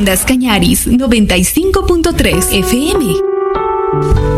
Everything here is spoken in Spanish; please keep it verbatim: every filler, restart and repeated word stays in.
Ondas Cañaris noventa y cinco punto tres F M.